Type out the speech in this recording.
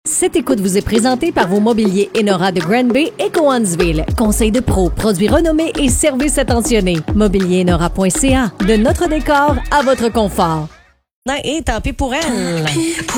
Cette écoute vous est présentée par vos mobiliers Enora de Grand Bay et Cowansville. Conseil de pro, produits renommés et services attentionnés. Mobilierinora.ca. De notre décor à votre confort. Et tant pis pour elle.